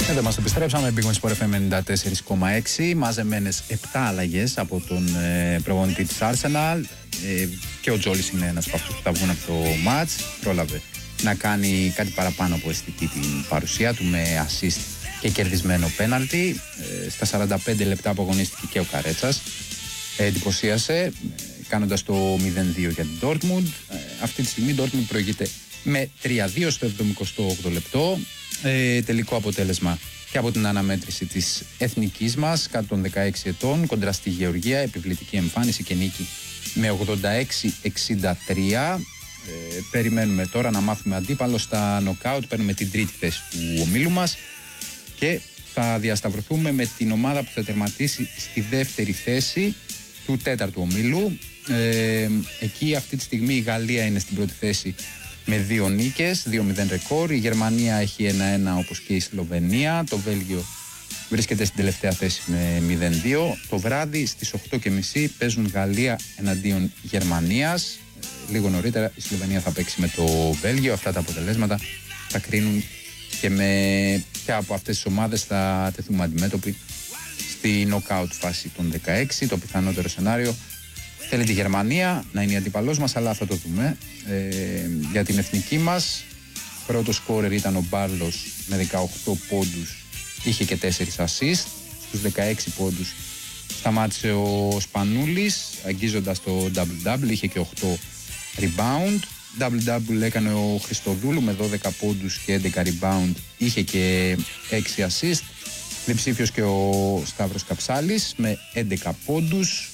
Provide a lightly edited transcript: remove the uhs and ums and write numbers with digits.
Εδώ είμαστε, επιστρέψαμε. Big Win Sport FM 94,6. Μαζεμένες 7 αλλαγές από τον προπονητή της Arsenal. Και ο Τζόλις είναι ένας από αυτούς που θα βγουν από το μάτς. Πρόλαβε να κάνει κάτι παραπάνω από αισθητή την παρουσία του με assist και κερδισμένο πέναλτι. Στα 45 λεπτά που αγωνίστηκε και ο Καρέτσας εντυπωσίασε, κάνοντας το 0-2 για την Dortmund. Αυτή τη στιγμή η Dortmund προηγείται με 3-2 στο 78 λεπτό. Τελικό αποτέλεσμα και από την αναμέτρηση της εθνικής μας κάτω των 16 ετών κοντρα στη Γεωργία, επιβλητική εμφάνιση και νίκη με 86-63. Περιμένουμε τώρα να μάθουμε αντίπαλο στα νοκάουτ. Παίρνουμε την τρίτη θέση του ομίλου μας και θα διασταυρωθούμε με την ομάδα που θα τερματίσει στη δεύτερη θέση του τέταρτου ομίλου. Εκεί αυτή τη στιγμή η Γαλλία είναι στην πρώτη θέση με 2 νίκες, 2-0 ρεκόρ. Η Γερμανία έχει 1-1 όπως και η Σλοβενία. Το Βέλγιο βρίσκεται στην τελευταία θέση με 0-2. Το βράδυ στις 8.30 παίζουν Γαλλία εναντίον Γερμανίας. Λίγο νωρίτερα η Σλοβενία θα παίξει με το Βέλγιο. Αυτά τα αποτελέσματα θα κρίνουν και με ποια από αυτές τις ομάδες θα τεθούμε αντιμέτωποι στη knockout φάση των 16. Το πιθανότερο σενάριο θέλει τη Γερμανία να είναι η αντίπαλός μας, αλλά θα το δούμε. Για την εθνική μας, πρώτο σκόρερ ήταν ο Μπάρλος με 18 πόντους, είχε και 4 assist. Στους 16 πόντους σταμάτησε ο Σπανούλης, αγγίζοντας το double-double, είχε και 8 rebound. Double-double έκανε ο Χριστοδούλου με 12 πόντους και 11 rebound, είχε και 6 assist. Διψήφιος και ο Σταύρος Καψάλης με 11 πόντους.